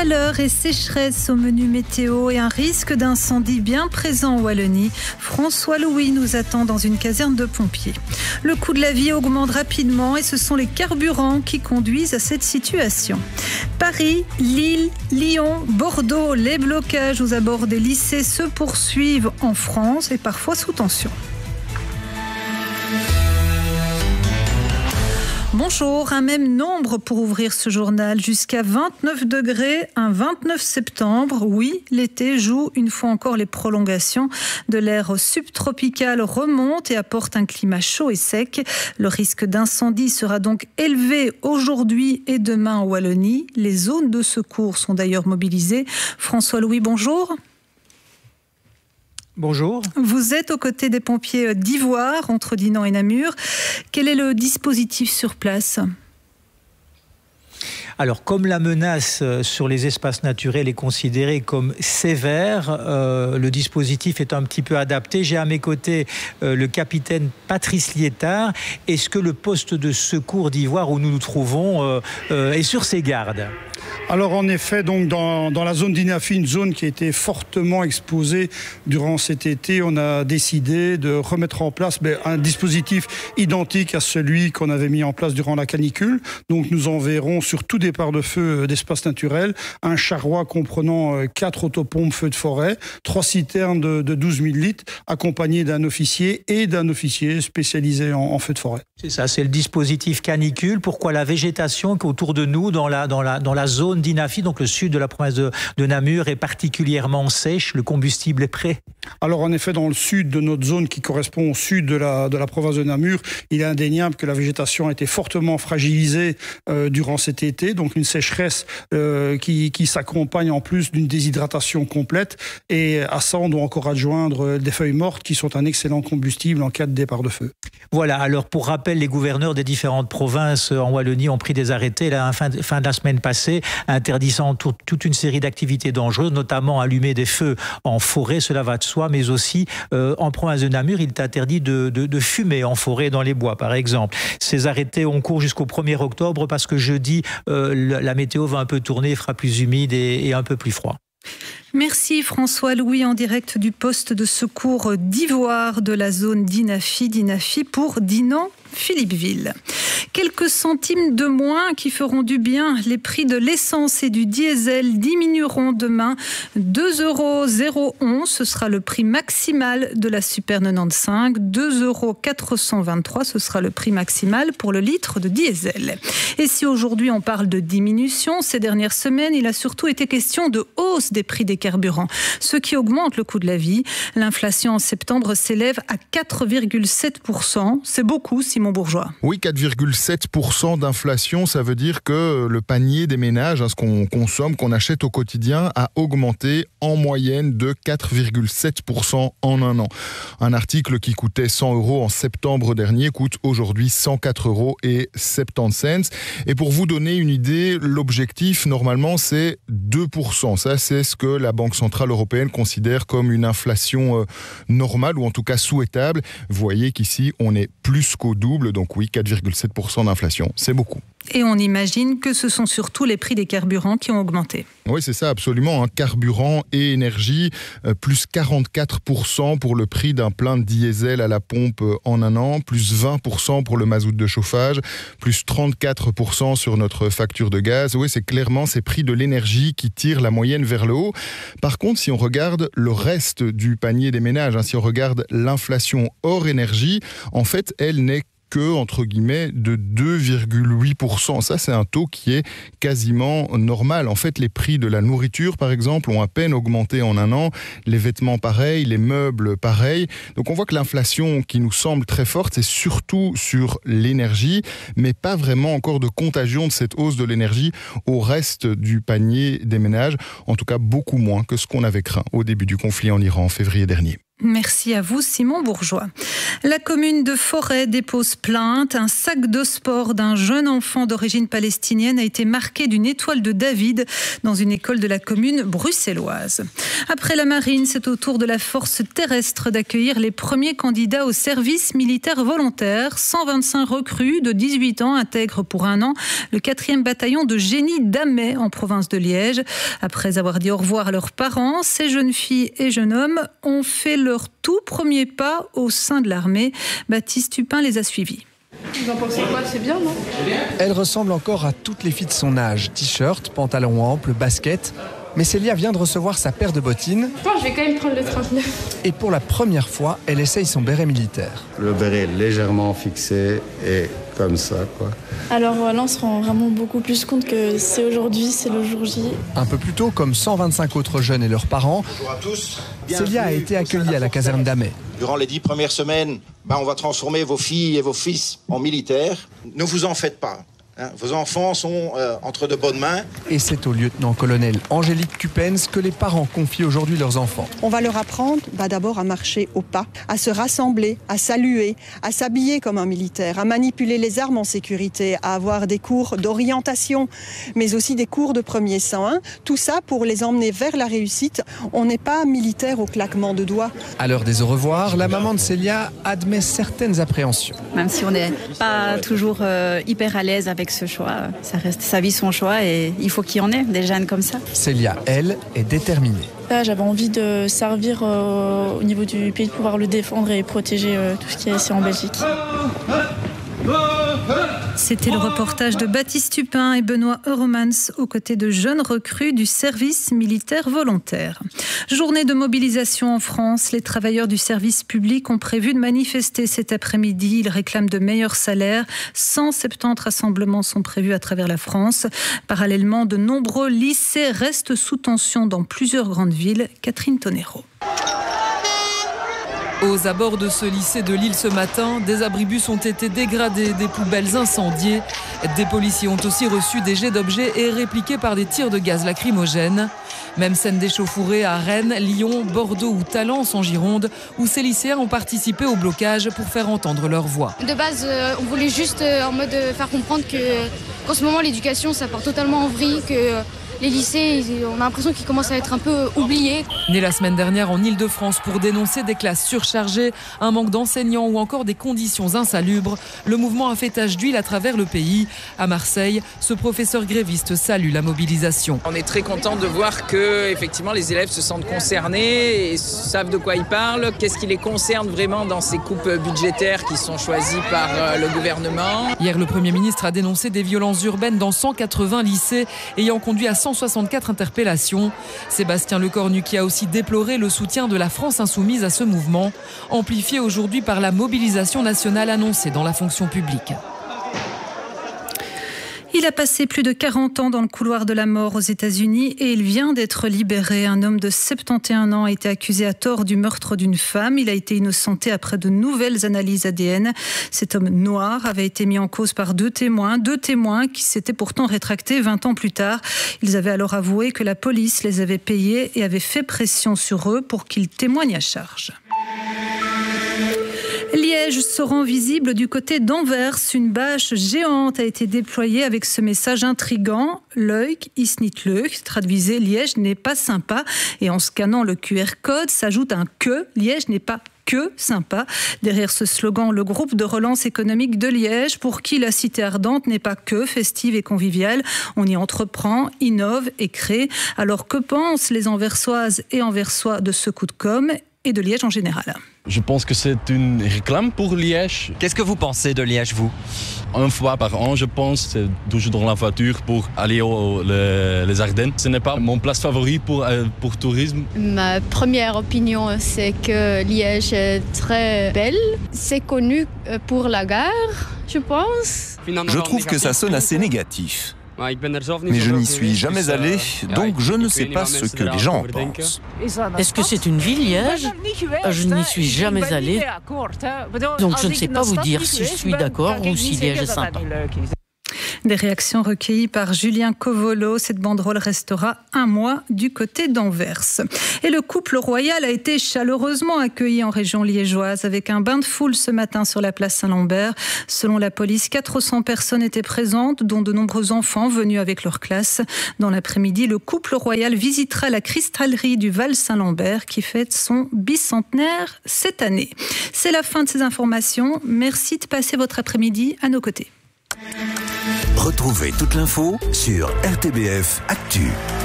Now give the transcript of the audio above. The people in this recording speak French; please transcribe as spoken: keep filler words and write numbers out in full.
Chaleur et sécheresse au menu météo et un risque d'incendie bien présent en Wallonie. François Louis nous attend dans une caserne de pompiers. Le coût de la vie augmente rapidement et ce sont les carburants qui conduisent à cette situation. Paris, Lille, Lyon, Bordeaux, les blocages aux abords des lycées se poursuivent en France et parfois sous tension. Bonjour, un même nombre pour ouvrir ce journal, jusqu'à vingt-neuf degrés, un vingt-neuf septembre. Oui, l'été joue une fois encore les prolongations de l'air subtropical remonte et apporte un climat chaud et sec. Le risque d'incendie sera donc élevé aujourd'hui et demain en Wallonie. Les zones de secours sont d'ailleurs mobilisées. François Louis, bonjour. Bonjour. Vous êtes aux côtés des pompiers d'Ivoire, entre Dinan et Namur. Quel est le dispositif sur place ? Alors, comme la menace sur les espaces naturels est considérée comme sévère, euh, le dispositif est un petit peu adapté. J'ai à mes côtés euh, le capitaine Patrice Liétard. Est-ce que le poste de secours d'Ivoire où nous nous trouvons euh, euh, est sur ses gardes ? Alors en effet, donc dans, dans la zone d'Inafi, une zone qui a été fortement exposée durant cet été, on a décidé de remettre en place ben, un dispositif identique à celui qu'on avait mis en place durant la canicule. Donc nous enverrons sur tout départ de feu d'espace naturel un charroi comprenant quatre autopompes feux de forêt, trois citernes de, de douze mille litres, accompagnés d'un officier et d'un officier spécialisé en, en feux de forêt. C'est ça, c'est le dispositif canicule. Pourquoi la végétation autour de nous, dans la, dans la, dans la zone d'Inafi, donc le sud de la province de, de Namur, est particulièrement sèche, le combustible est prêt? Alors en effet, dans le sud de notre zone qui correspond au sud de la, de la province de Namur, il est indéniable que la végétation a été fortement fragilisée euh, durant cet été, donc une sécheresse euh, qui, qui s'accompagne en plus d'une déshydratation complète, et à ça on doit encore adjoindre des feuilles mortes qui sont un excellent combustible en cas de départ de feu. Voilà, alors pour rappel, les gouverneurs des différentes provinces en Wallonie ont pris des arrêtés la fin, fin de la semaine passée, interdisant tout, toute une série d'activités dangereuses, notamment allumer des feux en forêt, cela va de soi, mais aussi euh, en province de Namur, il est interdit de, de, de fumer en forêt dans les bois, par exemple. Ces arrêtés ont cours jusqu'au premier octobre parce que jeudi, euh, la, la météo va un peu tourner, fera plus humide et, et un peu plus froid. Merci François Louis en direct du poste de secours d'Ivoire de la zone d'Inafi, d'Inafi pour Dinan, Philippeville. Quelques centimes de moins qui feront du bien. Les prix de l'essence et du diesel diminueront demain. deux euros zéro onze, ce sera le prix maximal de la Super quatre-vingt-quinze. deux euros quatre cent vingt-trois, ce sera le prix maximal pour le litre de diesel. Et si aujourd'hui on parle de diminution, ces dernières semaines, il a surtout été question de hausse des prix des carburants, ce qui augmente le coût de la vie. L'inflation en septembre s'élève à quatre virgule sept pour cent. C'est beaucoup, Simon Bourgeois. Oui, quatre virgule sept pour cent d'inflation, ça veut dire que le panier des ménages, hein, ce qu'on consomme, qu'on achète au quotidien, a augmenté en moyenne de quatre virgule sept pour cent en un an. Un article qui coûtait cent euros en septembre dernier coûte aujourd'hui cent quatre euros et soixante-dix cents. Et pour vous donner une idée, l'objectif, normalement, c'est deux pour cent. Ça, c'est ce que la Banque Centrale Européenne considère comme une inflation euh, normale, ou en tout cas souhaitable. Vous voyez qu'ici, on est plus qu'au double. Donc oui, quatre virgule sept pour cent d'inflation, c'est beaucoup. Et on imagine que ce sont surtout les prix des carburants qui ont augmenté. Oui, c'est ça, absolument. Hein. Carburant et énergie, euh, plus quarante-quatre pour cent pour le prix d'un plein de diesel à la pompe euh, en un an, plus vingt pour cent pour le mazout de chauffage, plus trente-quatre pour cent sur notre facture de gaz. Oui, c'est clairement ces prix de l'énergie qui tirent la moyenne vers le haut. Par contre, si on regarde le reste du panier des ménages, hein, si on regarde l'inflation hors énergie, en fait, elle n'est que, entre guillemets, de deux virgule huit pour cent. Ça, c'est un taux qui est quasiment normal. En fait, les prix de la nourriture, par exemple, ont à peine augmenté en un an. Les vêtements, pareil. Les meubles, pareil. Donc, on voit que l'inflation qui nous semble très forte, c'est surtout sur l'énergie, mais pas vraiment encore de contagion de cette hausse de l'énergie au reste du panier des ménages. En tout cas, beaucoup moins que ce qu'on avait craint au début du conflit en Iran en février dernier. Merci à vous, Simon Bourgeois. La commune de Forêt dépose plainte. Un sac de sport d'un jeune enfant d'origine palestinienne a été marqué d'une étoile de David dans une école de la commune bruxelloise. Après la marine, c'est au tour de la force terrestre d'accueillir les premiers candidats au service militaire volontaire. cent vingt-cinq recrues de dix-huit ans intègrent pour un an le quatrième bataillon de génie d'Amet en province de Liège. Après avoir dit au revoir à leurs parents, ces jeunes filles et jeunes hommes ont fait leur leur tout premier pas au sein de l'armée. Baptiste Tupin les a suivis. Vous en pensez quoi? C'est bien, non? Elle ressemble encore à toutes les filles de son âge. T-shirt, pantalon ample, basket. Mais Célia vient de recevoir sa paire de bottines. Bon, je vais quand même prendre le trente-neuf. Et pour la première fois, elle essaye son béret militaire. Le béret est légèrement fixé et comme ça, quoi. Alors voilà, on se rend vraiment beaucoup plus compte que c'est aujourd'hui, c'est le jour J. Un peu plus tôt, comme cent vingt-cinq autres jeunes et leurs parents, bonjour à tous. Célia a été accueillie à la caserne d'Amet. Durant les dix premières semaines, ben, on va transformer vos filles et vos fils en militaires. Ne vous en faites pas. Hein, vos enfants sont euh, entre de bonnes mains. Et c'est au lieutenant-colonel Angélique Cupens que les parents confient aujourd'hui leurs enfants. On va leur apprendre bah, d'abord à marcher au pas, à se rassembler, à saluer, à s'habiller comme un militaire, à manipuler les armes en sécurité, à avoir des cours d'orientation, mais aussi des cours de premier soin. Tout ça pour les emmener vers la réussite. On n'est pas militaire au claquement de doigts. À l'heure des au revoir, la maman de Célia admet certaines appréhensions. Même si on n'est pas toujours euh, hyper à l'aise avec ce choix, ça reste sa vie, son choix, et il faut qu'il y en ait des jeunes comme ça. Célia, elle, est déterminée. Là, j'avais envie de servir euh, au niveau du pays, de pouvoir le défendre et protéger euh, tout ce qui est ici en Belgique. C'était le reportage de Baptiste Tupin et Benoît Euromans aux côtés de jeunes recrues du service militaire volontaire. Journée de mobilisation en France. Les travailleurs du service public ont prévu de manifester cet après-midi. Ils réclament de meilleurs salaires. cent soixante-dix rassemblements sont prévus à travers la France. Parallèlement, de nombreux lycées restent sous tension dans plusieurs grandes villes. Catherine Tonero. Aux abords de ce lycée de Lille ce matin, des abribus ont été dégradés, des poubelles incendiées. Des policiers ont aussi reçu des jets d'objets et répliqués par des tirs de gaz lacrymogènes. Même scène d'échauffourée à Rennes, Lyon, Bordeaux ou Talence en Gironde, où ces lycéens ont participé au blocage pour faire entendre leur voix. De base, euh, on voulait juste euh, en mode euh, faire comprendre que, qu'en ce moment, l'éducation, ça part totalement en vrille, que euh, les lycées, on a l'impression qu'ils commencent à être un peu oubliés. Né la semaine dernière en Ile-de-France pour dénoncer des classes surchargées, un manque d'enseignants ou encore des conditions insalubres, le mouvement a fait tache d'huile à travers le pays. À Marseille, ce professeur gréviste salue la mobilisation. On est très content de voir que effectivement, les élèves se sentent concernés et savent de quoi ils parlent. Qu'est-ce qui les concerne vraiment dans ces coupes budgétaires qui sont choisies par le gouvernement. Hier, le Premier ministre a dénoncé des violences urbaines dans cent quatre-vingts lycées, ayant conduit à cent soixante-quatre interpellations. Sébastien Lecornu qui a aussi déploré le soutien de la France insoumise à ce mouvement, amplifié aujourd'hui par la mobilisation nationale annoncée dans la fonction publique. Il a passé plus de quarante ans dans le couloir de la mort aux États-Unis et il vient d'être libéré. Un homme de soixante et un ans a été accusé à tort du meurtre d'une femme. Il a été innocenté après de nouvelles analyses A D N. Cet homme noir avait été mis en cause par deux témoins, deux témoins qui s'étaient pourtant rétractés vingt ans plus tard. Ils avaient alors avoué que la police les avait payés et avait fait pression sur eux pour qu'ils témoignent à charge. Liège se rend visible du côté d'Anvers. Une bâche géante a été déployée avec ce message intrigant. Leuk is niet leuk, traduisez Liège n'est pas sympa. Et en scannant le Q R code, s'ajoute un que. Liège n'est pas que sympa. Derrière ce slogan, le groupe de relance économique de Liège, pour qui la cité ardente n'est pas que festive et conviviale. On y entreprend, innove et crée. Alors que pensent les Anversoises et Anversois de ce coup de com' et de Liège en général? Je pense que c'est une réclame pour Liège. Qu'est-ce que vous pensez de Liège, vous? Une fois par an, je pense, c'est toujours dans la voiture pour aller aux les, les Ardennes. Ce n'est pas mon place favorite pour, euh, pour tourisme. Ma première opinion, c'est que Liège est très belle. C'est connu pour la gare, je pense. Je trouve que ça sonne assez négatif. Mais je n'y suis jamais allé, donc je ne sais pas ce que les gens en pensent. Est-ce que c'est une ville, Liège? Je n'y suis jamais allé, donc je ne sais pas vous dire si je suis d'accord ou si Liège est sympa. Des réactions recueillies par Julien Covolo. Cette banderole restera un mois du côté d'Anvers. Et le couple royal a été chaleureusement accueilli en région liégeoise avec un bain de foule ce matin sur la place Saint-Lambert. Selon la police, quatre cents personnes étaient présentes, dont de nombreux enfants venus avec leur classe. Dans l'après-midi, le couple royal visitera la cristallerie du Val-Saint-Lambert qui fête son bicentenaire cette année. C'est la fin de ces informations. Merci de passer votre après-midi à nos côtés. Retrouvez toute l'info sur R T B F Actu.